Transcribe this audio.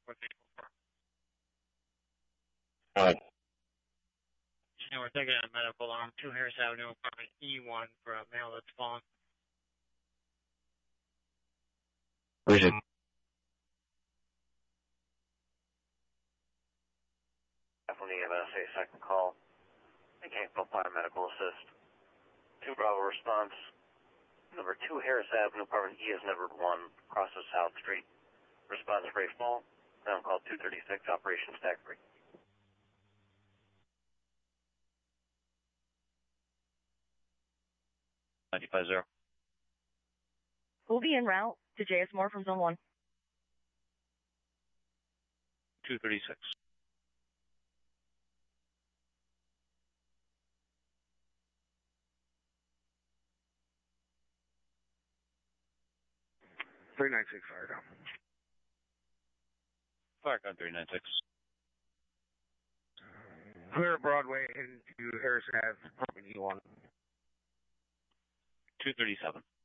What's 844? Hi. And we're taking a medical on 2 Harris Avenue, apartment E1 for a male that's fallen. Where's it? Definitely EMS, a second call. I can't go paramedical assist. 2 Bravo response. Number 2 Harris Avenue, apartment E is number 1, crosses South Street. Response Ray Fall. Now call 236, Operation Stack Break. $95.0. We'll be en route to JS Moore from Zone 1. 236. Firecon. Firecon 396. Clear Broadway into Harris Ave, apartment E1. 237.